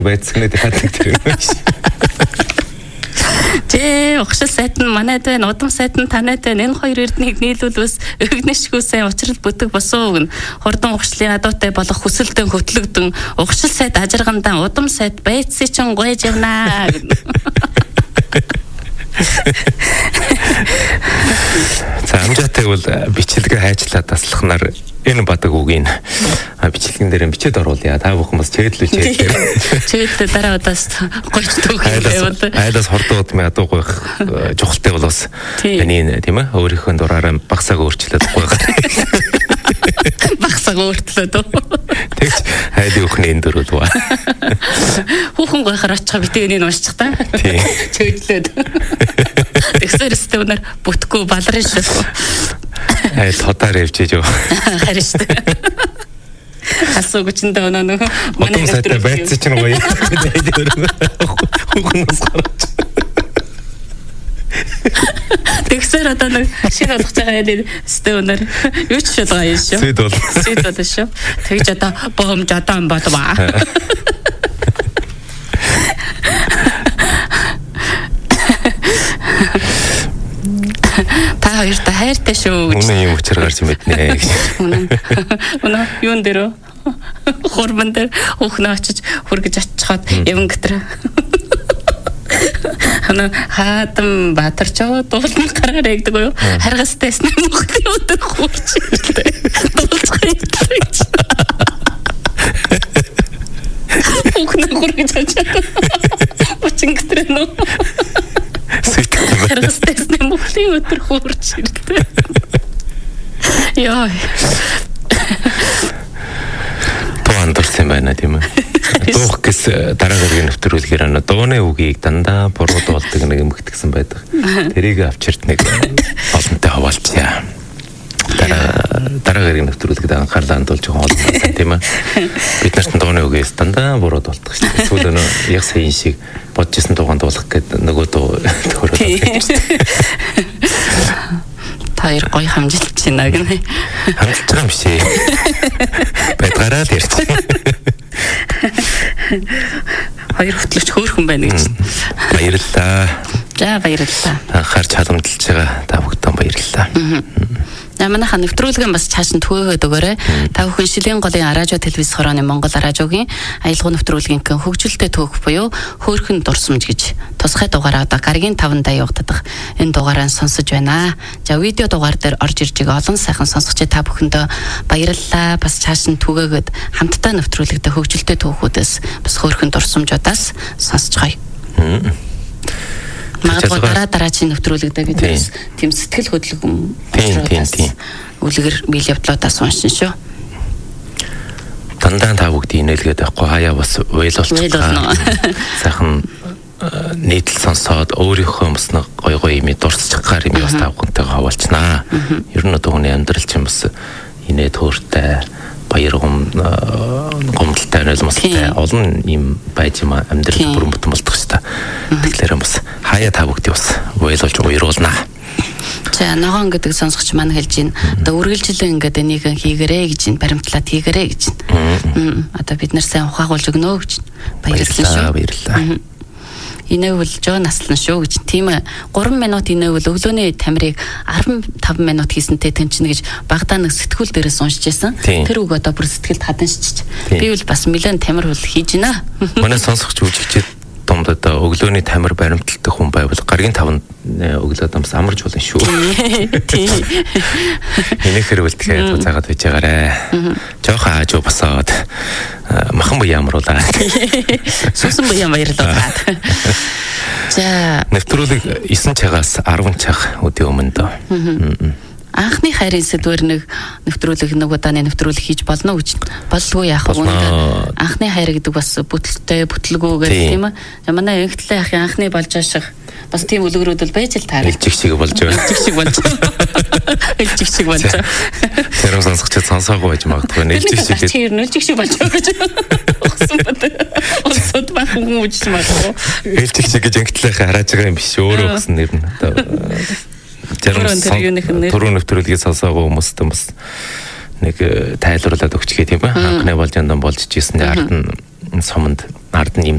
байцгнээд хатдаг тэр юм биш. Ухшил сайт нь манайд байна, удам сайт нь танайд байна. Энэ хоёр эрднийг нийлүүлвэс өвгнэшгүүсээ учрал бүтэг босуу гэн. Хурдан ухшлын адуутай болох хүсэлтэн хөтлөгдөн ухшил сайт ажиргандан удам сайт байцсий чин гойж явнаа. За амжаатай бол бичлэгээ хайчлаад таслахнаар энэ бадаг үгийн бичлэгэн дээр бичээд оруулъя. Та бүхэн бас чэдлүүлж чэдлээ дараа удаас гойч төгөө. Айлаас хордоод мэ адуу гойх жухалтай бол бас таны тийм ээ өөрийнхөө дураараа багсааг өөрчлөөд гойгаар. Багсааг өөрчлөөд. Тэгж хайлын өхний энэ дөрөв ба. Хүүхэн гойхоор очих битээ энийг уншчих та. Чэдлээд. Тэгсэрстэй өнөр бүтггүй балрын шүү. Айл хотоор явж яв. Харин шүү. Асуу гүчэндээ өнөө нөгөө манай сайтай байцсан чинь гоё. Хүүхнээс гарч. Тэгсэр одоо нэг шинэ болох байгаа юм өстэй өнөр юу ч шалгаа юм шүү. Сэд бол шүү. Тэгж одоо бомж одоо юм болваа. Та хоёр та хайртай шүү. Үнэн юм учраар гарч мэднэ гэж. Үнэн юун дээр хурман дээр хүүхнээ очиж хүргэж очиход явн гэтэр. Хаатан баатарчоо дуулан гараарэ гэдэг юу? Харгастай снэ мөхний өдөр хурч ирлээ. Дуулцгай гэж. Хүүхнээ хүргэж очиж. Очин гэтэр нөө. Харгастай снэ мөхний өдөр хурч ирлээ. Яа. Андурсан байна тийм ээ. Дуух гэс дараагийн нэвтрүүлгээр дууны үгийг дандаа буруу дуулдаг нэг эмгэгтгсэн байдаг. Тэрийг авчирт нэг олонтой хаваалцъя. Дараагийн нэвтрүүлгээд анхаарлаа хандуулж байгаа олон тийм ээ. Бид нарт дууны үгээс дандаа буруу дуулдаг шүү дээ. Сүүл өнөө яг сая шиг бодож исэн дуугаан дуулах гэдэг нөгөө дуу төгөрөд хоёр гоё хамжилж байна гэнэ. Хамжилж байгаа юм биш ээ. Байдгаараа л ярьж. Хоёр хөтлөгч хөөрхөн байна гэж. Баярлалаа. За баярлалаа. Анхаарч халамжилж байгаа та бүхэнд баярлалаа. Манайха нэвтрүүлгэн бас цааш нь түгээгээд өгөөрэй. Та бүхэн Шилийн голын радио телевиз хорооны Монгол радиогийн аялал нэвтрүүлгийн хөгжилтэй түүх буюу хөөрхөн дурсамж гэж тусгай дугаараа одоо гаргийн 5 даа явагдах энэ дугаараа сонсож байна. За видео дугаар дээр орж ирж байгаа олон сайхан сонсогчид та бүхэндээ баярлалаа. Бас цааш нь түгээгээд хамтдаа нэвтрүүлэгдэх хөгжилтэй түүхүүдээс бас хөөрхөн дурсамжуудаас сонсож гоё. Магадгүй дараагийн нэвтрүүлэгдээ бид тийм сэтгэл хөдлөм үлгэр биел явдлуудаас уншин шүү. Дандаа та бүгд инээлгээд байхгүй хаяа бас уйлуулчихлаа. Сайхан нийтл сонсоод өөрийнхөө бас нэг гой гой юм дурсчих гар юм бас та бүхэнтэйгээ хаваалцнаа. Ер нь одоо хүний амьдрал чинь бас инээ төөртэй баяр гомдолтой ойлгомжтой олон юм байж юм амьдрал бүрэн бүтэн болдог шүү дээ. Тэгэхээр бас хаяа та бүгдийг бас уйлуулж уйруулнаа. За ногоон гэдэг сонсогч маань хэлж байна. Одоо үргэлжлэн ингээд энийг хийгэрээ гэж баримтлаад хийгэрээ гэж. Одоо бид нар сайн ухаагуулж өгнө гэж баярлалаа шүү. Баярлалаа. Инэвэл жоо наслан шүү гэж. Тийм 3 минут инэвэл өглөөний тамирыг 15 минут хийсэнтэй тэнцэнэ гэж багадаа нэг сэтгүүл дээрээс уншиж байсан. Тэр үг одоо бүр сэтгэлд хаданшиж. Би бол бас нэлээд тамир хөл хийж байна. Манай сонсогч үжигчэд домд одоо өглөөний тамир баримталдаг хүн байвал гаргийн 5 өглөөд амс амарч болно шүү. Тийм. Энийг хэрвэл тэгэхээр заагаад байж байгаарэ. Жохон аажуу босоод махан буян амруулаад. Сусан буян баярлалаа. За нэвтрүүлэг 9 цагаас 10 цаг өдөө өмнө дөө. Анхны хайрын сэдвэр нэг нэвтрүүлэг нэг удааны нэвтрүүлэг хийж болно гэж болгүй яах вэ? Анхны хайр гэдэг бас бүтэлтэй бүтлгүү гэх тийм ээ. Манай эмэгтэй ахын анхны болж ашиг бас тийм үлгэрүүд бол байж л таарах. Элжиг шиг болж байгаа. Элжиг шиг болж. Элжиг шиг болж. Тэр сонсогчд сонсоогүй байж магадгүй. Элжиг шиг. Тэр элжиг шиг болж байгаа гэж. Огсон бат. Осод баг хүн үжиж магадгүй. Элжиг шиг гэж эмэгтэй хараад байгаа юм биш өөрөө өгсөн нэр нь. Түрүүн нэвтрүүлгийг сонсоогүй хүмүүстэн бас нэг тайлбарлаад өгчгээ тийм ээ. Анхны болж яндан болж ижсэн ард нь суманд ард нь юм